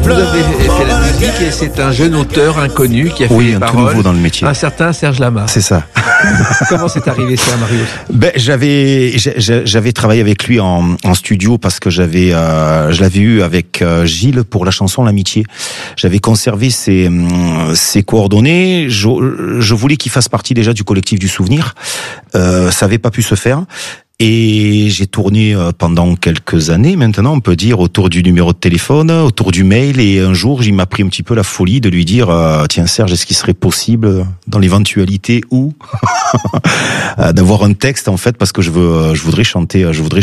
Vous avez fait la musique et c'est un jeune auteur inconnu qui a fait les paroles. Oui, un tout nouveau dans le métier. Un certain Serge Lama. C'est ça. Comment c'est arrivé ça, Marius? J'avais travaillé avec lui en studio parce que je l'avais eu avec Gilles pour la chanson L'Amitié. J'avais conservé ses coordonnées. Je voulais qu'il fasse partie déjà du collectif du souvenir. Ça avait pas pu se faire. Et j'ai tourné pendant quelques années maintenant, on peut dire, autour du numéro de téléphone, autour du mail. Et un jour, il m'a pris un petit peu la folie de lui dire tiens Serge, est-ce qu'il serait possible, dans l'éventualité où d'avoir un texte en fait, parce que je voudrais chanter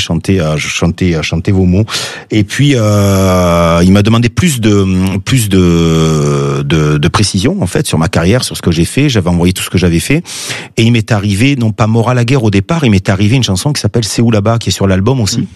vos mots. Et puis il m'a demandé plus de précision en fait sur ma carrière, sur ce que j'ai fait. J'avais envoyé tout ce que j'avais fait, et il m'est arrivé, non pas Mort à la guerre au départ, il m'est arrivé une chanson qui s'appelle C'est où là-bas, qui est sur l'album aussi.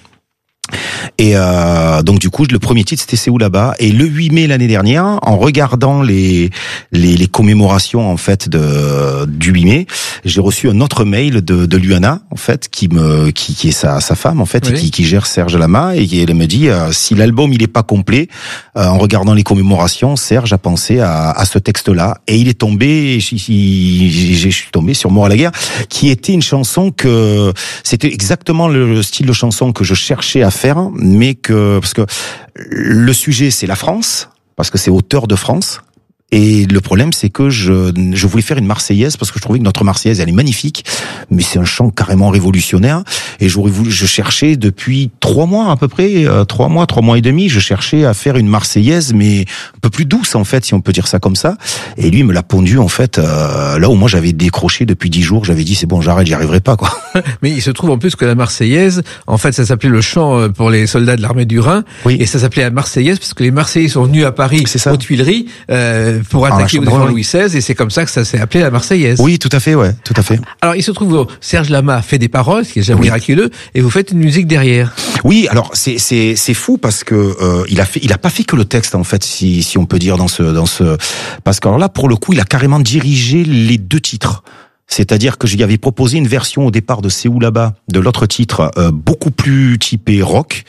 Et donc du coup, le premier titre c'était C'est où là-bas. Et le 8 mai l'année dernière, en regardant les commémorations en fait du 8 mai, j'ai reçu un autre mail de Luana en fait qui est sa femme en fait, oui, et qui gère Serge Lama, et elle me dit si l'album il est pas complet, en regardant les commémorations, Serge a pensé à ce texte-là, et il est tombé, je suis tombé sur Mort à la guerre, qui était une chanson que c'était exactement le style de chanson que je cherchais à faire, mais parce que le sujet c'est la France, parce que c'est auteur de France. Et le problème, c'est que je voulais faire une Marseillaise parce que je trouvais que notre Marseillaise, elle est magnifique, mais c'est un chant carrément révolutionnaire. Et je cherchais depuis 3 mois à peu près, 3 mois et demi, je cherchais à faire une Marseillaise, mais un peu plus douce en fait, si on peut dire ça comme ça. Et lui, il me l'a pondu en fait, là où moi j'avais décroché depuis 10 jours, j'avais dit c'est bon, j'arrête, j'y arriverai pas quoi. Mais il se trouve en plus que la Marseillaise, en fait, ça s'appelait le chant pour les soldats de l'armée du Rhin, oui, et ça s'appelait la Marseillaise parce que les Marseillais sont venus à Paris aux Tuileries pour attaquer Louis XVI, et c'est comme ça que ça s'est appelé la Marseillaise. Oui, tout à fait, ouais, tout à fait. Alors, il se trouve que Serge Lama fait des paroles, ce qui est déjà miraculeux, et vous faites une musique derrière. Oui, alors c'est fou parce que il a pas fait que le texte en fait, si on peut dire dans ce parce que alors là pour le coup, il a carrément dirigé les 2 titres. C'est-à-dire que j'y avais proposé une version au départ de C'est où là-bas, de l'autre titre, beaucoup plus typé rock.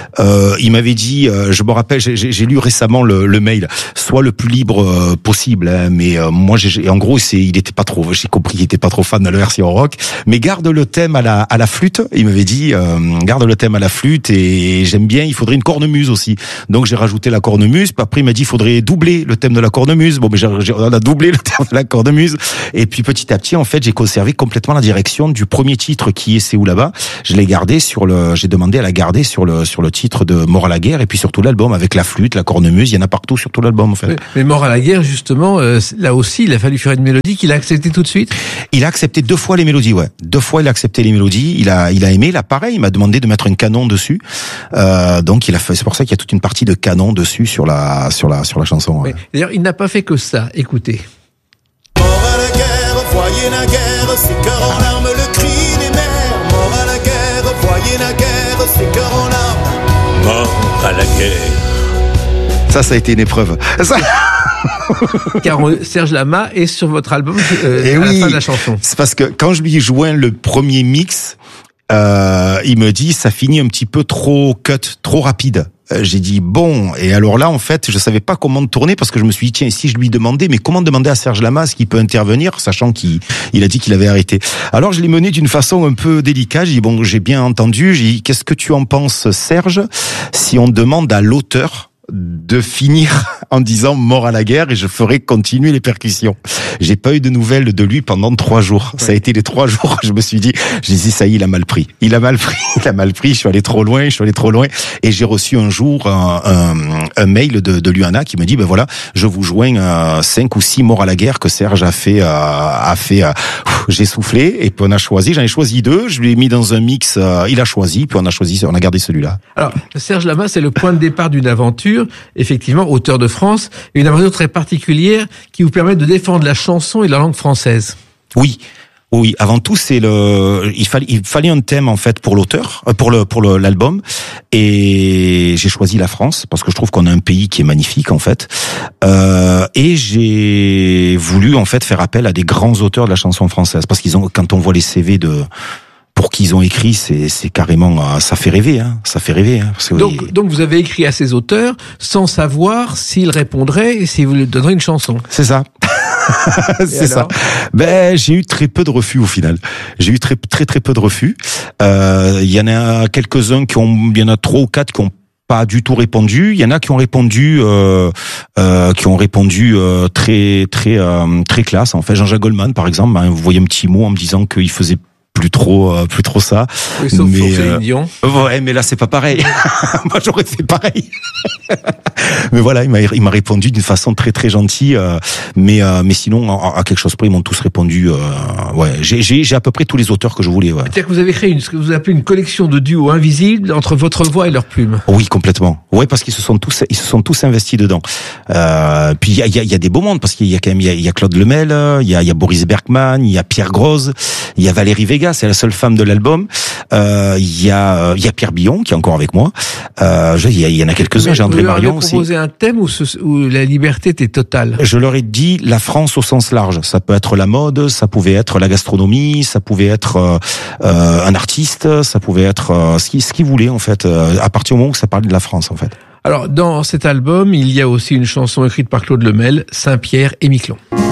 Il m'avait dit, je me rappelle, j'ai lu récemment le mail, soit le plus libre possible, hein, mais moi, en gros, il était pas trop, j'ai compris qu'il était pas trop fan de la version rock, mais garde le thème à la flûte. Il m'avait dit, garde le thème à la flûte, et j'aime bien, il faudrait une cornemuse aussi. Donc j'ai rajouté la cornemuse, puis après il m'a dit, il faudrait doubler le thème de la cornemuse. Bon, mais on a doublé le thème de la cornemuse, et puis petit à petit, en fait, j'ai conservé complètement la direction du premier titre qui est C'est où là-bas. Je l'ai gardé j'ai demandé à la garder sur le titre de Mort à la guerre, et puis sur tout l'album avec la flûte, la cornemuse, il y en a partout sur tout l'album en fait. Mais Mort à la guerre justement, là aussi, il a fallu faire une mélodie qu'il a accepté tout de suite. Il a accepté 2 fois les mélodies, ouais. 2 fois il a accepté les mélodies. Il a aimé. Là, pareil, il m'a demandé de mettre un canon dessus. Donc c'est pour ça qu'il y a toute une partie de canon dessus sur la chanson. Ouais. D'ailleurs, il n'a pas fait que ça. Écoutez. Voyez la guerre, ses cœurs en larmes, le cri des mères. Mort à la guerre, voyez la guerre, ses cœurs en larmes. Mort à la guerre. Ça a été une épreuve. Car Serge Lama est sur votre album à la fin de la chanson. C'est parce que quand je lui joins le premier mix, il me dit ça finit un petit peu trop cut, trop rapide. J'ai dit bon, et alors là en fait je savais pas comment tourner, parce que je me suis dit tiens, si je lui demandais, mais comment demander à Serge Lama ce qu'il peut intervenir, sachant qu'il a dit qu'il avait arrêté. Alors je l'ai mené d'une façon un peu délicate. J'ai dit bon, j'ai bien entendu, j'ai dit qu'est-ce que tu en penses Serge si on demande à l'auteur de finir en disant Mort à la guerre, et je ferai continuer les percussions. J'ai pas eu de nouvelles de lui pendant 3 jours. Ouais. Ça a été les 3 jours, je me suis dit, ça y est, il a mal pris. Il a mal pris, je suis allé trop loin. Et j'ai reçu un jour un mail de Luana qui me dit, ben voilà, je vous joins 5 ou 6 Morts à la guerre que Serge a fait, j'ai soufflé, et puis j'en ai choisi 2, je lui ai mis dans un mix, il a choisi, puis on a gardé celui-là. Alors, Serge Lama, c'est le point de départ d'une aventure, effectivement, auteur de France, une aventure très particulière qui vous permet de défendre la chanson et la langue française. Oui, avant tout, il fallait un thème en fait pour l'auteur, pour l'album, et j'ai choisi la France parce que je trouve qu'on a un pays qui est magnifique en fait, et j'ai voulu en fait faire appel à des grands auteurs de la chanson française, parce quand on voit les CV de pour qui ils ont écrit, c'est carrément, ça fait rêver, hein. Ça fait rêver, hein. Parce que donc vous avez écrit à ces auteurs sans savoir s'ils répondraient et s'ils vous donneraient une chanson. C'est ça. C'est ça. J'ai eu très peu de refus au final. J'ai eu très peu de refus. Il y en a quelques-uns il y en a 3 ou 4 qui ont pas du tout répondu. Il y en a qui ont répondu, très classe. En fait, Jean-Jacques Goldman, par exemple, m'a envoyé un petit mot en me disant qu'il faisait plus trop ça. Oui, sauf pour Céline Dion. Ouais, mais là c'est pas pareil. Moi j'aurais fait pareil. Mais voilà, il m'a répondu d'une façon très très gentille. Mais sinon à quelque chose près, ils m'ont tous répondu. Ouais, j'ai à peu près tous les auteurs que je voulais. Ouais. C'est-à-dire que vous avez créé ce que vous appelez une collection de duos invisibles entre votre voix et leur plume. Oui, complètement. Ouais, parce qu'ils se sont tous investis dedans. Puis il y a des beaux mondes parce qu'il y a quand même il y a Claude Lemel, il y a Boris Bergman, il y a Pierre Grosz, il y a Valérie Vega, c'est la seule femme de l'album. Il y a Pierre Billon qui est encore avec moi. Il y en a quelques-uns. J'ai André Marion aussi. Vous avez proposé un thème où la liberté était totale. Je leur ai dit la France au sens large. Ça peut être la mode, ça pouvait être la gastronomie, ça pouvait être un artiste, ça pouvait être ce qu'ils voulaient en fait. À partir du moment où ça parlait de la France en fait. Alors dans cet album, il y a aussi une chanson écrite par Claude Lemel, Saint-Pierre et Miquelon.